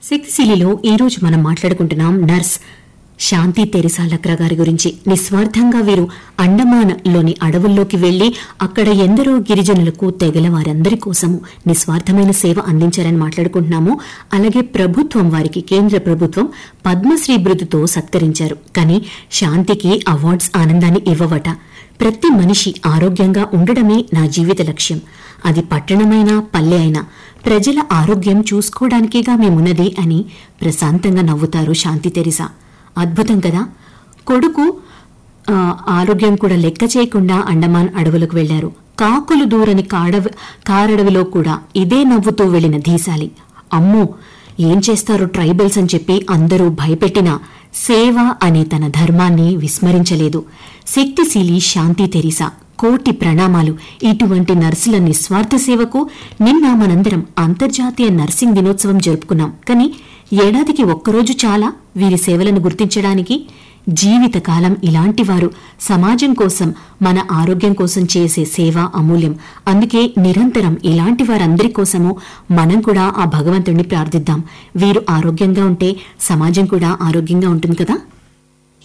శక్తిశీలిలో ఈరోజు మనం మాట్లాడుకుంటున్నాం నర్స్ శాంతి తెరిసా లక్రా గారి గురించి. నిస్వార్థంగా వీరు అండమాన్లోని అడవుల్లోకి వెళ్లి అక్కడ ఎందరో గిరిజనులకు తెగల వారందరి కోసము నిస్వార్థమైన సేవ అందించారని మాట్లాడుకుంటున్నాము. అలాగే ప్రభుత్వం వారికి, కేంద్ర ప్రభుత్వం పద్మశ్రీ బిరుదుతో సత్కరించారు. కానీ శాంతికి అవార్డ్స్ ఆనందాన్ని ఇవ్వవట. ప్రతి మనిషి ఆరోగ్యంగా ఉండడమే నా జీవిత లక్ష్యం. అది పట్టణమైనా పల్లె అయినా ప్రజల ఆరోగ్యం చూసుకోవడానికేగా మేమున్నది అని ప్రశాంతంగా నవ్వుతారు శాంతి తెరిసా. అద్భుతం కదా. కొడుకు ఆరోగ్యం కూడా లెక్క చేయకుండా అండమాన్ అడవులకు వెళ్లారు. కాకులు దూరని కారడవిలో కూడా ఇదే నవ్వుతూ వెళ్లిన ధీశాలి. అమ్మో ఏం చేస్తారు ట్రైబల్స్ అని చెప్పి అందరూ భయపెట్టినా సేవ అనే తన ధర్మాన్ని విస్మరించలేదు. శక్తిశీలి శాంతి తెరిసా కోటి ప్రణామాలు. ఇటువంటి నర్సుల నిస్వార్థ సేవకు నిన్న మనందరం అంతర్జాతీయ నర్సింగ్ దినోత్సవం జరుపుకున్నాం. కానీ ఏడాదికి ఒక్కరోజు చాలా వీరి సేవలను గుర్తించడానికి. జీవితకాలం ఇలాంటి వారు సమాజం కోసం, మన ఆరోగ్యం కోసం చేసే సేవ అమూల్యం. అందుకే నిరంతరం ఇలాంటి వారందరి కోసము మనం కూడా ఆ భగవంతుడిని ప్రార్థిద్దాం. వీరు ఆరోగ్యంగా ఉంటే సమాజం కూడా ఆరోగ్యంగా ఉంటుంది కదా.